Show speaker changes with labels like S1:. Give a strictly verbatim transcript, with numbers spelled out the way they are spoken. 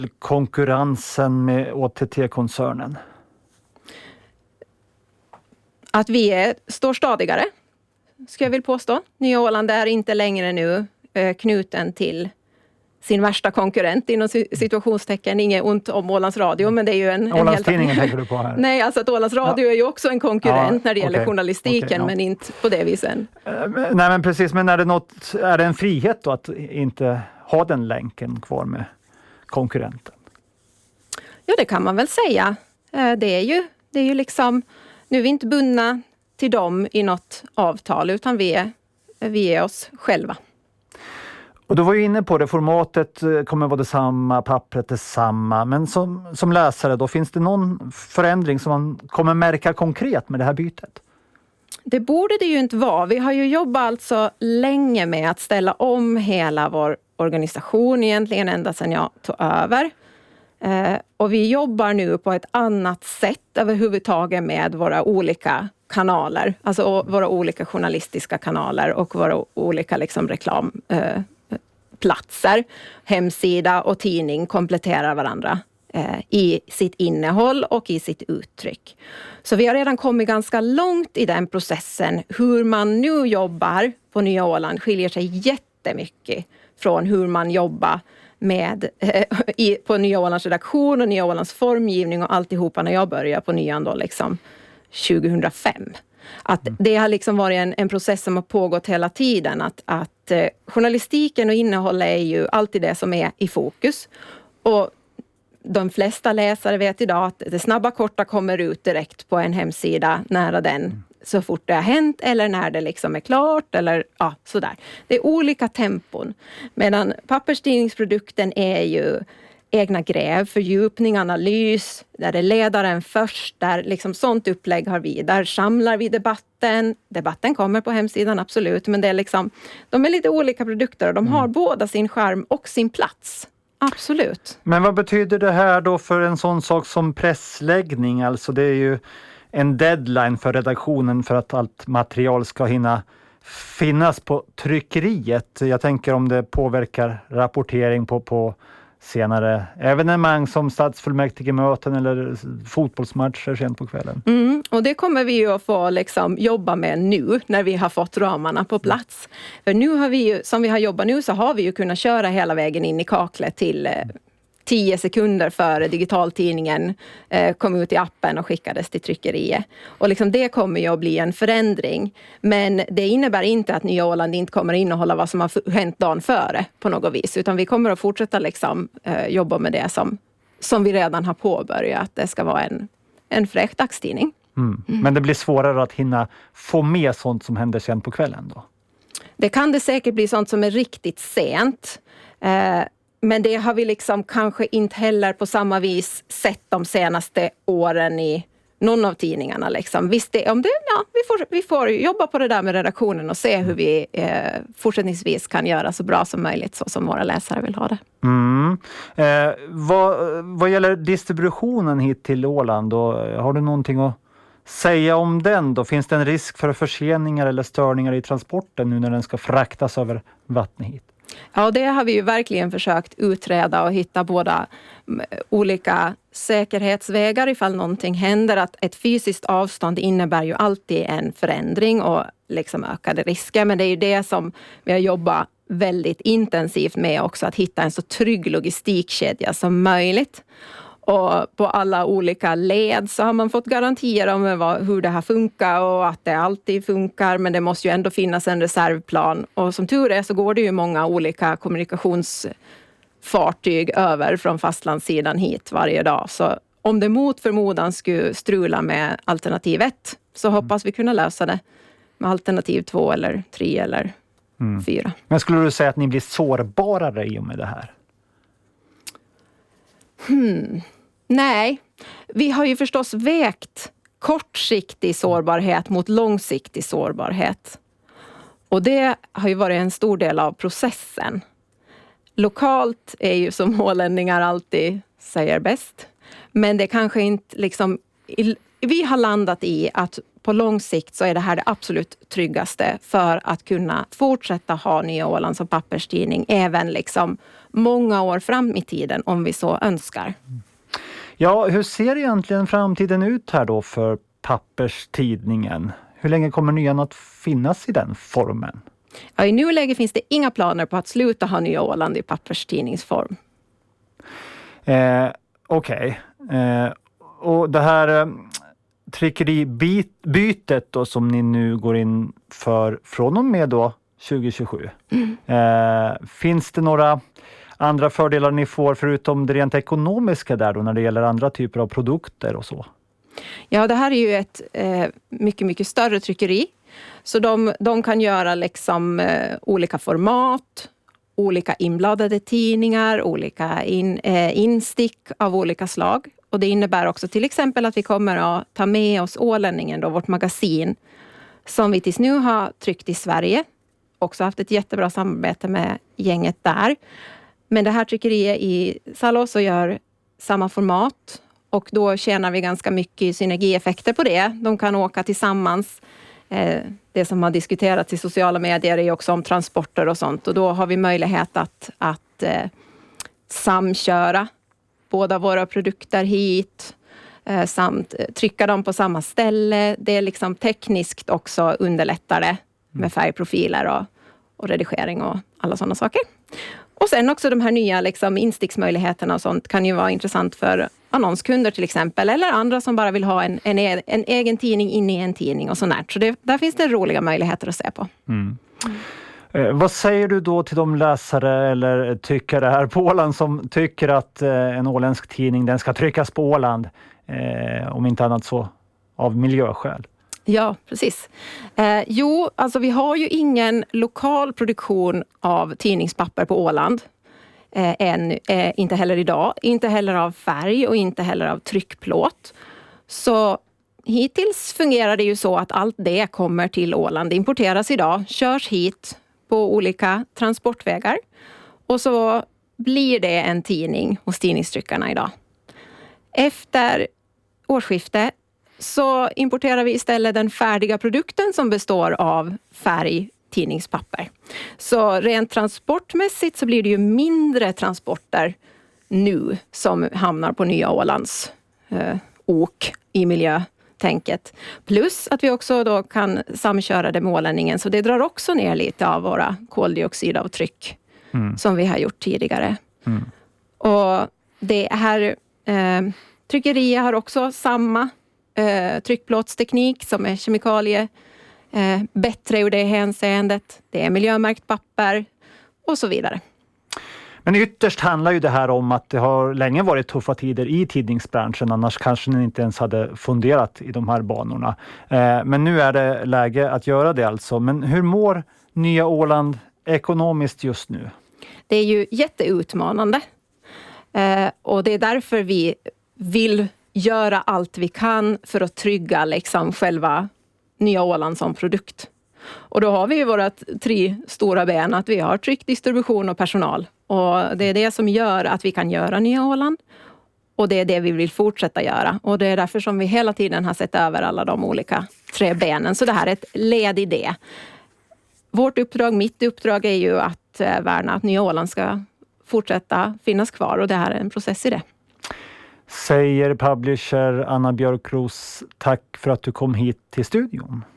S1: konkurrensen med Å T T-koncernen?
S2: Att vi är, står stadigare, ska jag vilja påstå. Nya Åland är inte längre nu eh, knuten till sin värsta konkurrent inom situationstecken. Inget ont om Ålands Radio, men det är ju en...
S1: Ålandstidningen tänker du på här?
S2: Nej, alltså att Ålands Radio ja. är ju också en konkurrent ja, när det gäller
S1: okay,
S2: journalistiken, okay, ja. men inte på det viset.
S1: Uh, nej, men precis. Men är det, något, är det en frihet då att inte ha den länken kvar med konkurrenten?
S2: Ja, det kan man väl säga. Uh, det är ju, det är ju liksom... Nu är vi inte bundna till dem i något avtal, utan vi är, vi är oss själva.
S1: Och du var ju inne på det, formatet kommer vara detsamma, pappret detsamma. Men som, som läsare då, finns det någon förändring som man kommer märka konkret med det här bytet?
S2: Det borde det ju inte vara. Vi har ju jobbat alltså länge med att ställa om hela vår organisation, egentligen ända sedan jag tog över. Eh, och vi jobbar nu på ett annat sätt överhuvudtaget med våra olika kanaler. Alltså våra olika journalistiska kanaler och våra olika liksom reklam... Eh, platser, hemsida och tidning kompletterar varandra eh, i sitt innehåll och i sitt uttryck. Så vi har redan kommit ganska långt i den processen. Hur man nu jobbar på Nya Åland skiljer sig jättemycket från hur man jobbar med, eh, i, på Nya Ålands redaktion och Nya Ålands formgivning och alltihopa när jag började på Nyan då liksom tjugohundrafem. Att det har liksom varit en, en process som har pågått hela tiden. Att, att eh, journalistiken och innehållet är ju alltid det som är i fokus. Och de flesta läsare vet idag att det snabba korta kommer ut direkt på en hemsida nära den så fort det har hänt eller när det liksom är klart eller ja, sådär. Det är olika tempon. Medan papperstidningsprodukten är ju egna gräv, fördjupning, analys, där är ledaren först, där liksom sånt upplägg har vi. Där samlar vi debatten. Debatten kommer på hemsidan, absolut, men det är liksom, de är lite olika produkter och de har mm. båda sin charm och sin plats. Absolut.
S1: Men vad betyder det här då för en sån sak som pressläggning? Alltså det är ju en deadline för redaktionen för att allt material ska hinna finnas på tryckeriet. Jag tänker om det påverkar rapportering på, på senare evenemang som stadsfullmäktigemöten eller fotbollsmatcher sent på kvällen.
S2: Mm, och det kommer vi ju att få liksom jobba med nu när vi har fått ramarna på plats. För nu har vi ju, som vi har jobbat nu så har vi ju kunnat köra hela vägen in i kaklet till eh, tio sekunder före digitaltidningen eh, kom ut i appen och skickades till tryckeriet. Och liksom det kommer ju att bli en förändring. Men det innebär inte att Nya Åland inte kommer att innehålla vad som har hänt dagen före på något vis. Utan vi kommer att fortsätta liksom, eh, jobba med det som, som vi redan har påbörjat. Att det ska vara en, en fräck dagstidning.
S1: Mm. Mm. Men det blir svårare att hinna få med sånt som händer sen på kvällen då?
S2: Det kan det säkert bli sånt som är riktigt sent. Eh, Men det har vi liksom kanske inte heller på samma vis sett de senaste åren i någon av tidningarna. Liksom. Visst, det, om det, ja, vi, får, vi får jobba på det där med redaktionen och se hur vi eh, fortsättningsvis kan göra så bra som möjligt så som våra läsare vill ha det.
S1: Mm. Eh, vad, vad gäller distributionen hit till Åland, då, har du någonting att säga om den då? Finns det en risk för förseningar eller störningar i transporten nu när den ska fraktas över vattnet hit?
S2: Ja, det har vi ju verkligen försökt utreda och hitta båda olika säkerhetsvägar ifall någonting händer. Att ett fysiskt avstånd innebär ju alltid en förändring och liksom ökade risker. Men det är ju det som vi har jobbat väldigt intensivt med också. Att hitta en så trygg logistikkedja som möjligt. Och på alla olika led så har man fått garantier om vad, hur det här funkar och att det alltid funkar. Men det måste ju ändå finnas en reservplan. Och som tur är så går det ju många olika kommunikationsfartyg över från fastlandssidan hit varje dag. Så om det mot förmodan skulle strula med alternativ ett så hoppas vi kunna lösa det med alternativ två eller tre eller mm. fyra.
S1: Men skulle du säga att ni blir sårbarare i och med det här?
S2: Hmm. Nej, vi har ju förstås vägt kortsiktig sårbarhet mot långsiktig sårbarhet. Och det har ju varit en stor del av processen. Lokalt är ju som ålänningar alltid säger bäst. Men det kanske inte liksom... Vi har landat i att på lång sikt så är det här det absolut tryggaste för att kunna fortsätta ha Nya Åland som papperstidning även liksom många år fram i tiden om vi så önskar.
S1: Ja, hur ser egentligen framtiden ut här då för papperstidningen? Hur länge kommer Nyan att finnas i den formen?
S2: Ja, i nuläget finns det inga planer på att sluta ha Nya Åland i papperstidningsform.
S1: Eh, Okej. Okay. Eh, och det här eh, tryckeribytet då som ni nu går in för från och med då tjugo tjugosju. Mm. Eh, finns det några andra fördelar ni får förutom det rent ekonomiska där då när det gäller andra typer av produkter och så?
S2: Ja, det här är ju ett eh, mycket, mycket större tryckeri. Så de, de kan göra liksom eh, olika format, olika inbladade tidningar, olika in, eh, instick av olika slag. Och det innebär också till exempel att vi kommer att ta med oss Ålänningen, då, vårt magasin, som vi tills nu har tryckt i Sverige. Också haft ett jättebra samarbete med gänget där. Men det här tryckeriet i Salås och gör samma format. Och då tjänar vi ganska mycket synergieffekter på det. De kan åka tillsammans. Det som har diskuterats i sociala medier är också om transporter och sånt. Och då har vi möjlighet att, att eh, samköra båda våra produkter hit. Eh, samt trycka dem på samma ställe. Det är liksom tekniskt också underlättare med färgprofiler och, och redigering och alla sådana saker. Och sen också de här nya liksom, insticksmöjligheterna och sånt kan ju vara intressant för annonskunder till exempel. Eller andra som bara vill ha en, en, en egen tidning inne i en tidning och sånt. Så det, där finns det roliga möjligheter att se på. Mm.
S1: Mm. Eh, vad säger du då till de läsare eller tyckare här på Åland som tycker att eh, en åländsk tidning den ska tryckas på Åland? Eh, om inte annat så av miljöskäl.
S2: Ja, precis. Eh, jo, alltså vi har ju ingen lokal produktion av tidningspapper på Åland. Eh, än, eh, inte heller idag. Inte heller av färg och inte heller av tryckplåt. Så hittills fungerar det ju så att allt det kommer till Åland. Det importeras idag, körs hit på olika transportvägar. Och så blir det en tidning hos tidningstryckarna idag. Efter årsskiftet så importerar vi istället den färdiga produkten som består av färg, tidningspapper. Så rent transportmässigt så blir det ju mindre transporter nu som hamnar på Nya Ålands eh, ok i miljötänket. Plus att vi också då kan samköra det med Ålänningen, så det drar också ner lite av våra koldioxidavtryck mm. som vi har gjort tidigare. Mm. Och det här eh, tryckeriet har också samma Eh, tryckplåtsteknik som är kemikalie, eh, bättre ur det hänseendet. Det är miljömärkt papper och så vidare.
S1: Men ytterst handlar ju det här om att det har länge varit tuffa tider i tidningsbranschen, annars kanske ni inte ens hade funderat i de här banorna. Eh, men nu är det läge att göra det alltså. Men hur mår Nya Åland ekonomiskt just nu?
S2: Det är ju jätteutmanande. Eh, och det är därför vi vill göra allt vi kan för att trygga liksom själva Nya Åland som produkt. Och då har vi ju våra tre stora ben, att vi har tryckdistribution och personal. Och det är det som gör att vi kan göra Nya Åland. Och det är det vi vill fortsätta göra. Och det är därför som vi hela tiden har sett över alla de olika tre benen. Så det här är ett led i det. Vårt uppdrag, mitt uppdrag är ju att värna att Nya Åland ska fortsätta finnas kvar. Och det här är en process i det.
S1: Säger publisher Anna Björkros, tack för att du kom hit till studion.